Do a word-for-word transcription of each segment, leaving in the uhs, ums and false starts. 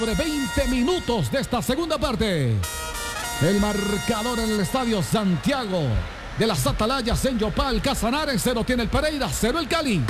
Sobre veinte minutos de esta segunda parte. El marcador en el estadio Santiago de las Atalayas en Yopal, Casanares. Cero tiene el Pereira, cero el Cali.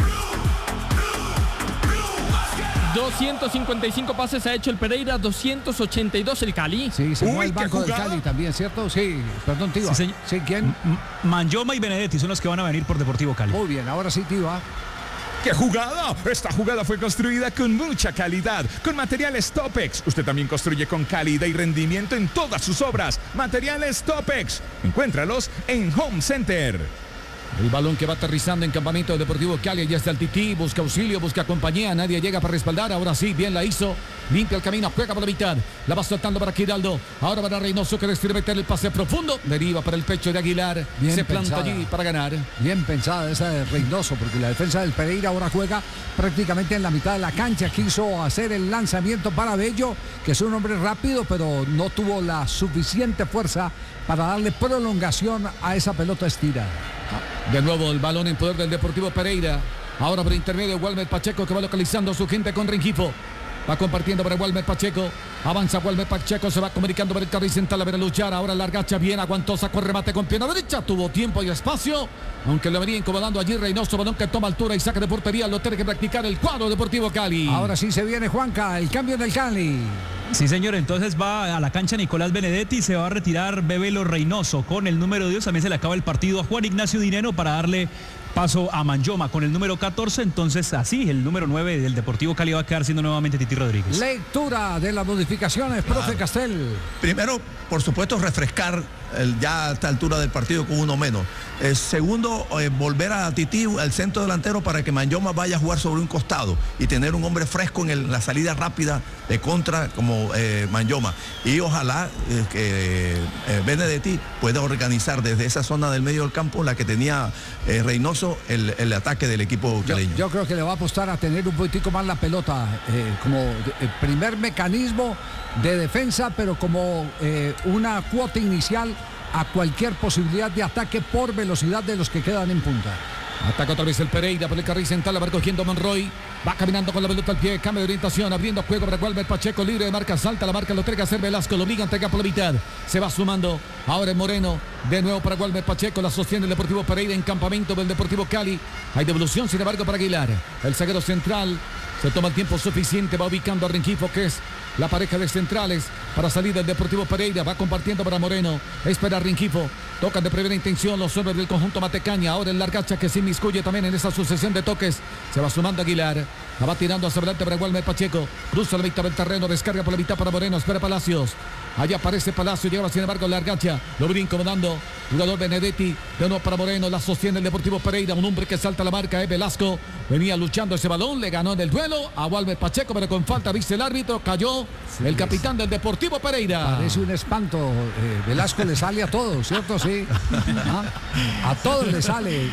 doscientos cincuenta y cinco pases ha hecho el Pereira, doscientos ochenta y dos el Cali. Sí, se Uy, fue el banco del jugada. Cali también, ¿cierto? Sí, perdón, Tiva. Sí, Sí, señor. ¿quién? M- Manyoma y Benedetti son los que van a venir por Deportivo Cali. Muy bien, ahora sí, Tiva. ¡Qué jugada! Esta jugada fue construida con mucha calidad, con materiales Topex. Usted también construye con calidad y rendimiento en todas sus obras. Materiales Topex. Encuéntralos en Home Center. El balón que va aterrizando en campamento del Deportivo Cali. Ya está el Tití, busca auxilio, busca compañía. Nadie llega para respaldar. Ahora sí, bien la hizo. Limpia el camino, juega por la mitad. La va soltando para Giraldo. Ahora para Reynoso, que decide meter el pase profundo. Deriva para el pecho de Aguilar. Bien Se planta pensada. allí para ganar. Bien pensada esa de Reynoso, porque la defensa del Pereira ahora juega prácticamente en la mitad de la cancha. Quiso hacer el lanzamiento para Bello, que es un hombre rápido, pero no tuvo la suficiente fuerza para darle prolongación a esa pelota estirada. De nuevo el balón en poder del Deportivo Pereira. Ahora por intermedio de Walmer Pacheco, que va localizando a su gente con Rengifo. Va compartiendo para Walmer Pacheco. Avanza Walmer Pacheco, se va comunicando para el carril central a ver a luchar. Ahora Largacha bien, aguantó, sacó remate con pierna derecha. Tuvo tiempo y espacio, aunque lo venía incomodando allí Reynoso. Balón que toma altura y saca de portería. Lo tiene que practicar el cuadro Deportivo Cali. Ahora sí se viene Juanca, el cambio en el Cali. Sí, señor, entonces va a la cancha Nicolás Benedetti y se va a retirar Bebelo Reynoso con el número diez. También se le acaba el partido a Juan Ignacio Dineno para darle paso a Manyoma con el número catorce. Entonces así el número nueve del Deportivo Cali va a quedar siendo nuevamente Titi Rodríguez. Lectura de las modificaciones, profe Castel. Primero, por supuesto, refrescar el, ya a esta altura del partido con uno menos. Eh, segundo, eh, volver a Tití, al centro delantero, para que Manyoma vaya a jugar sobre un costado y tener un hombre fresco en el- la salida rápida de contra como eh, Manyoma. Y ojalá eh, que eh, Benedetti pueda organizar desde esa zona del medio del campo, la que tenía eh, Reynoso, el, el ataque del equipo Yo, caleño. yo creo que le va a apostar a tener un poquitico más la pelota eh, como de- el primer mecanismo de defensa, pero como eh, una cuota inicial a cualquier posibilidad de ataque por velocidad de los que quedan en punta. Ataca otra vez el Pereira por el carril central, la va cogiendo Monroy. Va caminando con la pelota al pie, cambio de orientación, abriendo juego para Walmer Pacheco, libre de marca, salta la marca, lo tiene que hacer Velasco, lo obliga a entregar por la mitad. Se va sumando ahora el Moreno, de nuevo para Walmer Pacheco, la sostiene el Deportivo Pereira en campamento del Deportivo Cali. Hay devolución, sin embargo, para Aguilar. El zaguero central se toma el tiempo suficiente, va ubicando a Rengifo, que es la pareja de centrales para salir del Deportivo Pereira. Va compartiendo para Moreno, espera a Rengifo. Tocan de primera intención los hombres del conjunto Matecaña. Ahora el Largacha, que se inmiscuye también en esa sucesión de toques. Se va sumando Aguilar. La va tirando hacia adelante para Walmer Pacheco. Cruza la mitad del terreno, descarga por la mitad para Moreno. Espera Palacios. Allá aparece Palacio, llega sin embargo Largacha. Lo viene incomodando. Jugador Benedetti. De nuevo para Moreno. La sostiene el Deportivo Pereira. Un hombre que salta la marca es Velasco. Venía luchando ese balón. Le ganó en el duelo a Walmer Pacheco, pero con falta viste el árbitro. Cayó el capitán del Deportivo Pereira. Parece un espanto. eh, Velasco le sale a todos, ¿cierto? Sí. ¿Ah? A todos le sale el,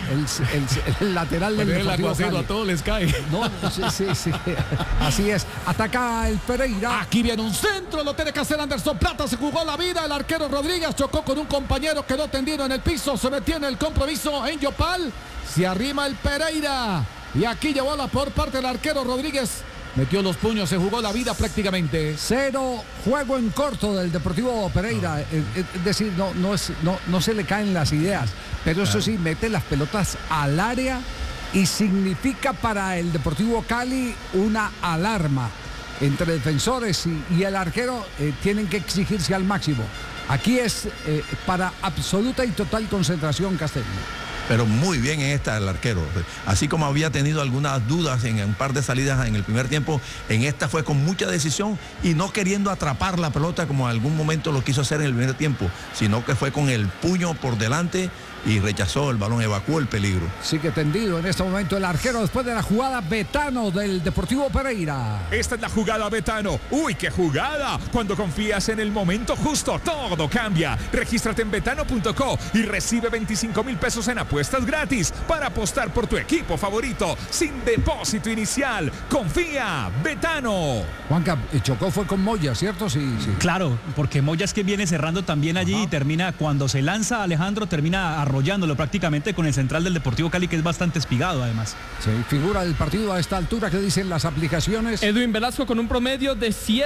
el- el lateral del Pero el Deportivo aguacero Cali. a todos les cae. No, sí, sí, sí. Así es. Ataca el Pereira. Aquí viene un centro, lo tiene que hacer Anderson Plata, se jugó la vida, el arquero Rodríguez chocó con un compañero, quedó tendido en el piso, se metió en el compromiso en Yopal, se arrima el Pereira y aquí llevó la por parte del arquero Rodríguez, metió los puños, se jugó la vida prácticamente. Cero juego en corto del Deportivo Pereira. Es, es decir, no, no, es, no, no se le caen las ideas, pero eso sí, mete las pelotas al área y significa para el Deportivo Cali una alarma. Entre defensores y, y el arquero eh, tienen que exigirse al máximo. Aquí es eh, para absoluta y total concentración Castellano. Pero muy bien en esta el arquero. Así como había tenido algunas dudas en un par de salidas en el primer tiempo, en esta fue con mucha decisión y no queriendo atrapar la pelota como en algún momento lo quiso hacer en el primer tiempo, sino que fue con el puño por delante y rechazó el balón, evacuó el peligro. Sigue tendido en este momento el arquero después de la jugada Betano del Deportivo Pereira. Esta es la jugada Betano. ¡Uy, qué jugada! Cuando confías en el momento justo, todo cambia. Regístrate en betano punto co y recibe veinticinco mil pesos en apuestas gratis para apostar por tu equipo favorito sin depósito inicial. Confía, Betano. Juanca, eh, chocó fue con Moya, ¿cierto? Sí, sí. Claro, porque Moya es que viene cerrando también allí y termina, cuando se lanza Alejandro, termina arrollándolo prácticamente con el central del Deportivo Cali, que es bastante espigado además. Sí, figura del partido a esta altura, que dicen las aplicaciones. Edwin Velasco con un promedio de siete